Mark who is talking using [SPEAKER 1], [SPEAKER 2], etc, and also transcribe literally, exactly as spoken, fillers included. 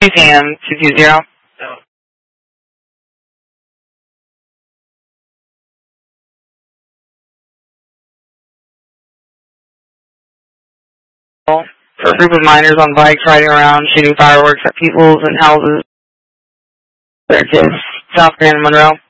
[SPEAKER 1] two P M two two zero. For a group of minors on bikes riding around shooting fireworks at people's and houses. There it is, South Grand Monroe.